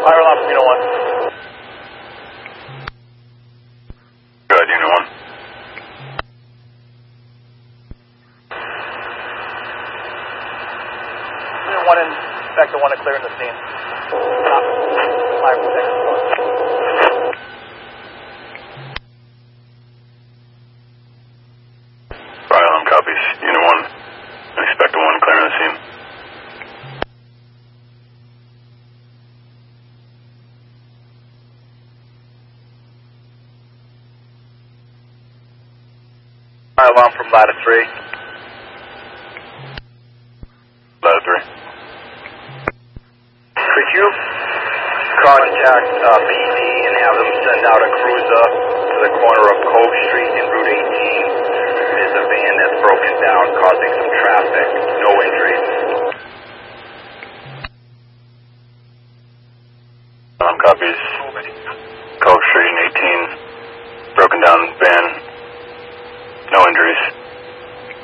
Fire alarm from Unit 1. Good, Unit 1. Unit 1 and Inspector 1 are clearing the scene. Stop. Fire protection. Fire alarm copies. Unit 1. Inspector 1 clearing the scene. Fire alarm from ladder 3. Ladder 3. Could you contact PD and have them send out a cruiser to the corner of Cove Street and Route 18? There's a van that's broken down, causing some traffic. No injuries. Alarm copies. Cove Street and 18. Broken down van. No injuries.